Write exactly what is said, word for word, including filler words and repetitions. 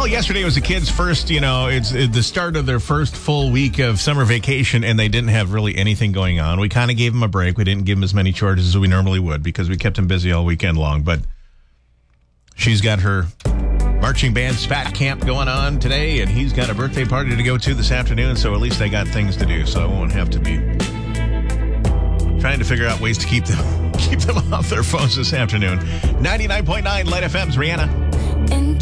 Well, yesterday was the kids' first, you know, it's the start of their first full week of summer vacation, and they didn't have really anything going on. We kind of gave them a break. We didn't give them as many chores as we normally would because we kept them busy all weekend long. But she's got her marching band spat camp going on today, and he's got a birthday party to go to this afternoon, so at least they got things to do, so I won't have to be trying to figure out ways to keep them keep them off their phones this afternoon. ninety-nine point nine Light F M's Rihanna.